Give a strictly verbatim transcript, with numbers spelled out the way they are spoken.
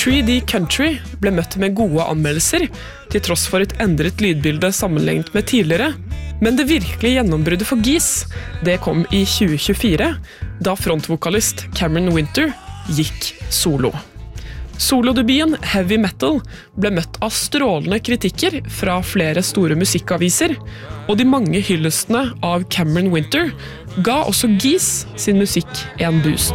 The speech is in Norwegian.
tre D Country ble møtt med gode anmeldelser, til tross for et endret lydbilde sammenlignet med tidligere. Men det virkelige gjennombruddet for Geese, det kom i tjue tjuefire, da frontvokalist Cameron Winter gikk solo. Solodebuten Heavy Metal ble møtt av strålende kritikker fra flere store musikkaviser, og de mange hyllestene av Cameron Winter ga også Geese sin musikk en boost.